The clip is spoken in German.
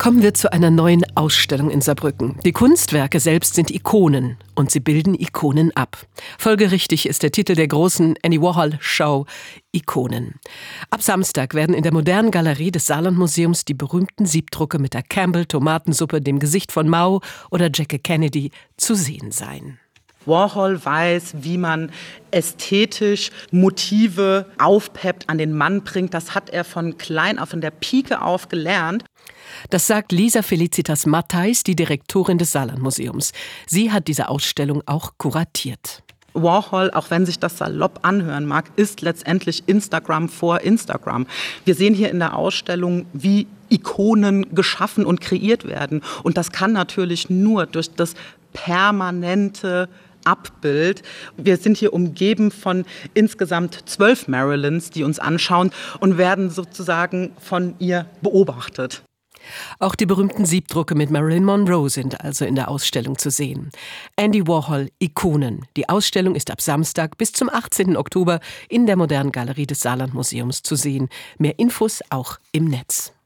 Kommen wir zu einer neuen Ausstellung in Saarbrücken. Die Kunstwerke selbst sind Ikonen und sie bilden Ikonen ab. Folgerichtig ist der Titel der großen Andy Warhol-Show Ikonen. Ab Samstag werden in der modernen Galerie des Saarlandmuseums die berühmten Siebdrucke mit der Campbell-Tomatensuppe, dem Gesicht von Mao oder Jackie Kennedy zu sehen sein. Warhol weiß, wie man ästhetisch Motive aufpeppt, an den Mann bringt. Das hat er von klein auf, von der Pike auf gelernt. Das sagt Lisa Felicitas Matthijs, die Direktorin des Saarlandmuseums. Sie hat diese Ausstellung auch kuratiert. Warhol, auch wenn sich das salopp anhören mag, ist letztendlich Instagram vor Instagram. Wir sehen hier in der Ausstellung, wie Ikonen geschaffen und kreiert werden. Und das kann natürlich nur durch das permanente Abbild. Wir sind hier umgeben von insgesamt 12 Marilyns, die uns anschauen und werden sozusagen von ihr beobachtet. Auch die berühmten Siebdrucke mit Marilyn Monroe sind also in der Ausstellung zu sehen. Andy Warhol, Ikonen. Die Ausstellung ist ab Samstag bis zum 18. Oktober in der modernen Galerie des Saarlandmuseums zu sehen. Mehr Infos auch im Netz.